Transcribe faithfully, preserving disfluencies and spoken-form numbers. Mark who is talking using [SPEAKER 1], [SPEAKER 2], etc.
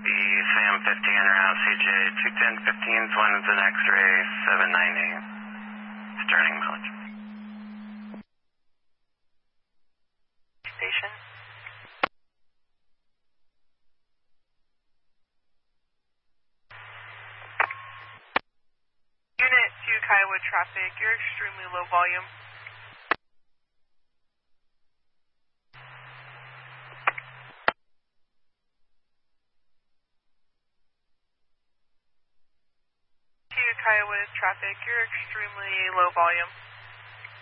[SPEAKER 1] copy. Sam fifteen around C J. two ten fifteen is one is an X-ray, seven ninety. Starting mileage. Station.
[SPEAKER 2] Unit two Kiowa traffic, you're extremely low volume. Kiowa traffic, you're extremely low volume.